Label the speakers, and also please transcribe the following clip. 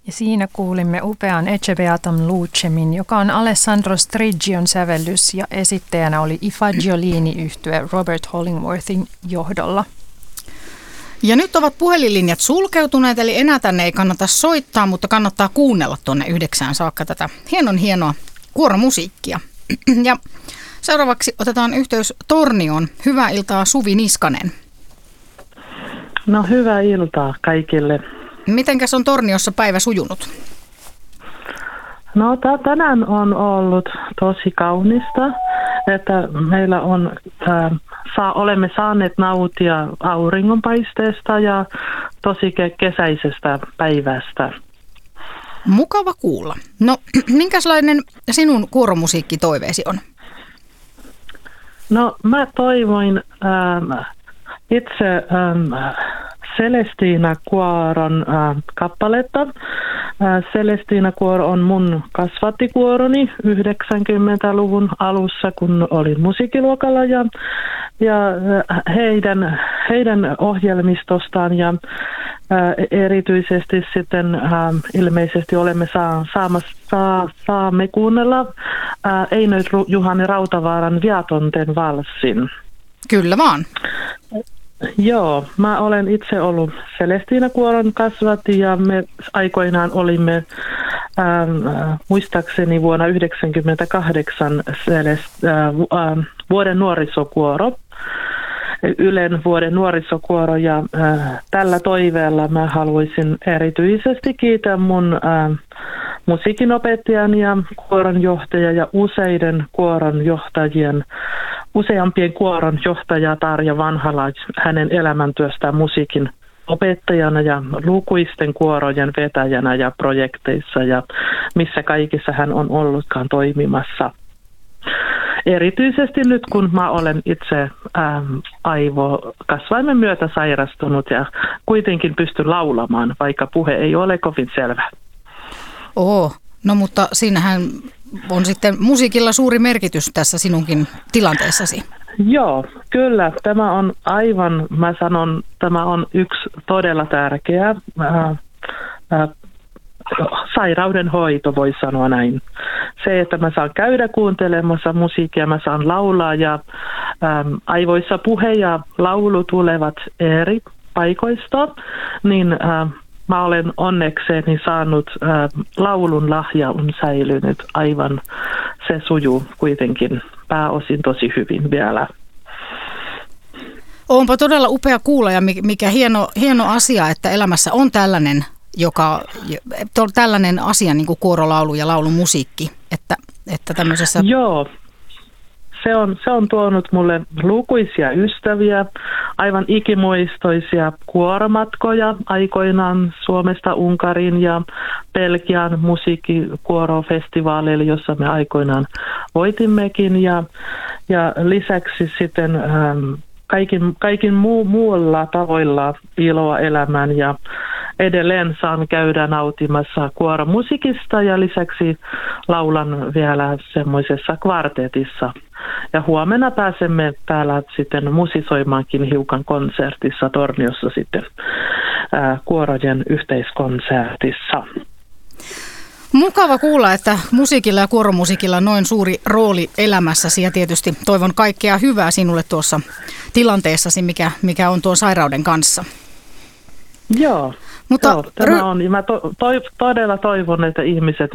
Speaker 1: Ja siinä kuulimme upean Ecce Beatam Lucemin, joka on Alessandro Strigion sävellys ja esittäjänä oli I Fagiolini-yhtye Robert Hollingworthin johdolla.
Speaker 2: Ja nyt ovat puhelinlinjat sulkeutuneet, eli enää tänne ei kannata soittaa, mutta kannattaa kuunnella tuonne 9 saakka tätä hienoa kuoromusiikkia. Ja seuraavaksi otetaan yhteys Tornioon. Hyvää iltaa, Suvi Niskanen.
Speaker 3: No hyvää iltaa kaikille.
Speaker 2: Mitenkäs on Torniossa päivä sujunut?
Speaker 3: No tänään on ollut tosi kaunista, että meillä on, olemme saaneet nauttia auringonpaisteesta ja tosi kesäisestä päivästä.
Speaker 2: Mukava kuulla. No minkälainen sinun kuoromusiikkitoiveesi on?
Speaker 3: No mä toivoin itse Celestina Kuoron kappaletta. Celestina Kuoro on mun kasvattikuoroni 90-luvun alussa, kun olin musiikkiluokalla ja heidän ohjelmistostaan ja erityisesti sitten ilmeisesti olemme saamme kuunnella Eino Juhani Rautavaaran Viatonten valssin.
Speaker 2: Kyllä vaan.
Speaker 3: Joo, mä olen itse ollut Celestina Kuoron kasvatti ja me aikoinaan olimme muistaakseni vuonna 1998 vuoden nuorisokuoro, Ylen vuoden nuorisokuoro ja tällä toiveella mä haluaisin erityisesti kiittää mun musiikinopettajan ja kuoronjohtaja ja useampien kuoronjohtaja Tarja Vanhala hänen elämäntyöstään musiikin opettajana ja lukuisten kuorojen vetäjänä ja projekteissa ja missä kaikissa hän on ollutkaan toimimassa. Erityisesti nyt, kun mä olen itse aivokasvaimen myötä sairastunut ja kuitenkin pystyn laulamaan, vaikka puhe ei ole kovin selvä.
Speaker 2: No mutta siinähän on sitten musiikilla suuri merkitys tässä sinunkin tilanteessasi. Joo,
Speaker 3: kyllä. Tämä on aivan, mä sanon, tämä on yksi todella tärkeä sairauden hoito, voi sanoa näin. Se, että mä saan käydä kuuntelemassa musiikkia, mä saan laulaa ja aivoissa puhe ja laulu tulevat eri paikoista, niin mä olen onnekseni saanut, laulun lahja on säilynyt aivan, se sujuu kuitenkin pääosin tosi hyvin vielä.
Speaker 2: Onpa todella upea kuulla ja mikä hieno asia, että elämässä on tällainen asia niin kuin kuorolaulu ja laulumusiikki, että tämmöisessä...
Speaker 3: Joo. Se on tuonut mulle lukuisia ystäviä, aivan ikimuistoisia kuoromatkoja aikoinaan Suomesta Unkariin ja Belgian musiikkikuorofestivaaleille, jossa me aikoinaan voitimmekin. Ja lisäksi sitten kaikin muulla tavoilla iloa elämään ja edelleen saan käydä nautimassa kuoromusiikista ja lisäksi laulan vielä semmoisessa kvartetissa. Ja huomenna pääsemme täällä sitten musisoimaankin hiukan konsertissa Torniossa sitten kuorojen yhteiskonsertissa.
Speaker 2: Mukava kuulla, että musiikilla ja kuoromusiikilla on noin suuri rooli elämässäsi ja tietysti toivon kaikkea hyvää sinulle tuossa tilanteessasi, mikä on tuon sairauden kanssa.
Speaker 3: Joo, tämä on. Ja mä todella toivon, että ihmiset